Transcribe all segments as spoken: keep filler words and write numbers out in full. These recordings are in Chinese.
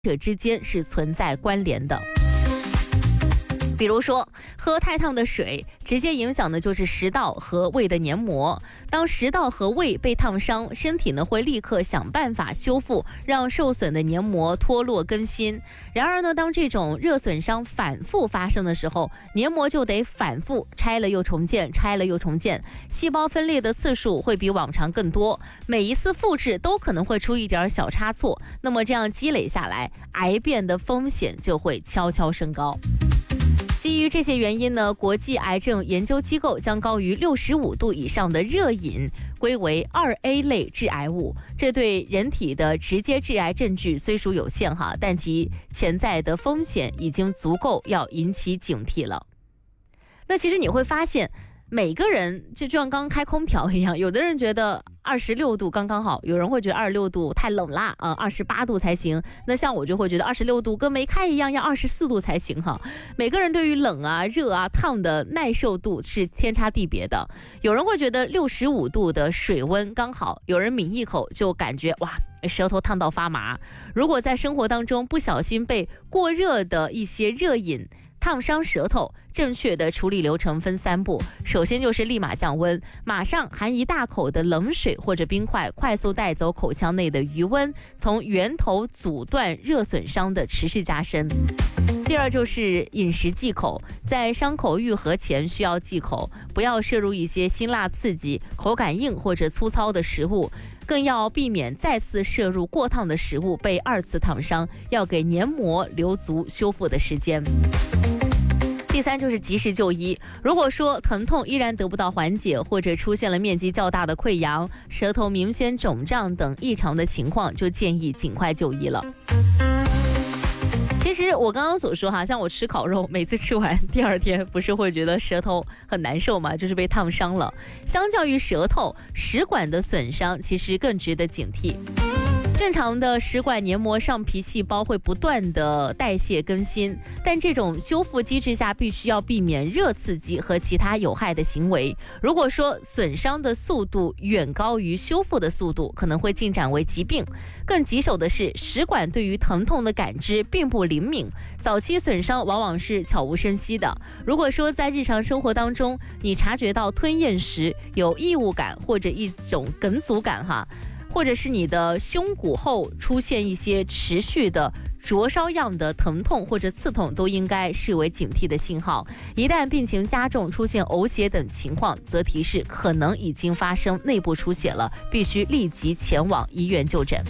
者之间是存在关联的。比如说，喝太烫的水，直接影响的就是食道和胃的黏膜。当食道和胃被烫伤，身体呢会立刻想办法修复，让受损的黏膜脱落更新。然而呢，当这种热损伤反复发生的时候，黏膜就得反复拆了又重建，拆了又重建，细胞分裂的次数会比往常更多，每一次复制都可能会出一点小差错。那么这样积累下来，癌变的风险就会悄悄升高。基于这些原因呢，国际癌症研究机构将高于六十五度以上的热饮归为二 A 类致癌物。这对人体的直接致癌证据虽属有限哈，但其潜在的风险已经足够要引起警惕了。那其实你会发现，每个人就就像刚开空调一样，有的人觉得二十六度刚刚好，有人会觉得二十六度太冷啦啊，二十八度才行。那像我就会觉得二十六度跟没开一样，要二十四度才行哈。每个人对于冷啊、热啊、烫的耐受度是天差地别的。有人会觉得六十五度的水温刚好，有人抿一口就感觉哇，舌头烫到发麻。如果在生活当中不小心被过热的一些热饮烫伤舌头，正确的处理流程分三步。首先就是立马降温，马上含一大口的冷水或者冰块，快速带走口腔内的余温，从源头阻断热损伤的持续加深。第二就是饮食忌口，在伤口愈合前需要忌口，不要摄入一些辛辣刺激、口感硬或者粗糙的食物，更要避免再次摄入过烫的食物被二次烫伤，要给黏膜留足修复的时间。第三就是及时就医，如果说疼痛依然得不到缓解，或者出现了面积较大的溃疡、舌头明显肿胀等异常的情况，就建议尽快就医了。其实我刚刚所说哈，像我吃烤肉，每次吃完第二天不是会觉得舌头很难受吗？就是被烫伤了。相较于舌头，食管的损伤其实更值得警惕。正常的食管黏膜上皮细胞会不断的代谢更新，但这种修复机制下必须要避免热刺激和其他有害的行为。如果说损伤的速度远高于修复的速度，可能会进展为疾病。更棘手的是，食管对于疼痛的感知并不灵敏，早期损伤往往是悄无声息的。如果说在日常生活当中，你察觉到吞咽时有异物感或者一种梗阻感哈，或者是你的胸骨后出现一些持续的灼烧样的疼痛或者刺痛，都应该视为警惕的信号。一旦病情加重，出现呕血等情况，则提示可能已经发生内部出血了，必须立即前往医院就诊。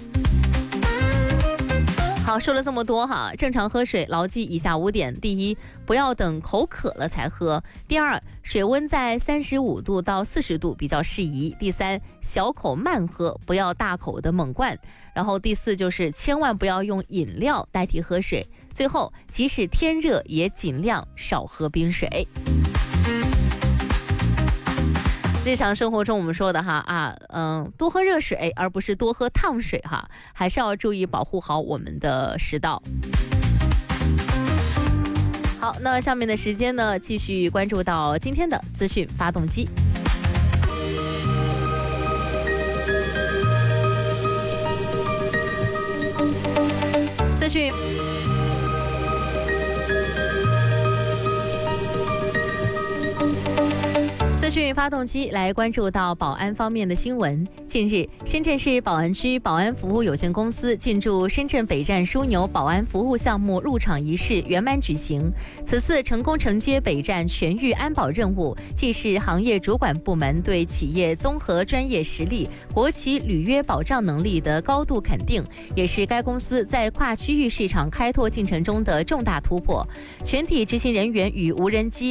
好，说了这么多哈，正常喝水，牢记以下五点：第一，不要等口渴了才喝；第二，水温在三十五度到四十度比较适宜；第三，小口慢喝，不要大口的猛灌；然后第四就是千万不要用饮料代替喝水；最后，即使天热也尽量少喝冰水。日常生活中我们说的哈啊嗯，多喝热水而不是多喝烫水哈，还是要注意保护好我们的食道。好，那下面的时间呢，继续关注到今天的资讯发动机。资讯。资讯发动机来关注到保安方面的新闻。近日，深圳市宝安区保安服务有限公司进驻深圳北站枢纽保安服务项目入场仪式圆满举行。此次成功承接北站全域安保任务，既是行业主管部门对企业综合专业实力、国企履约保障能力的高度肯定，也是该公司在跨区域市场开拓进程中的重大突破。全体执行人员与无人机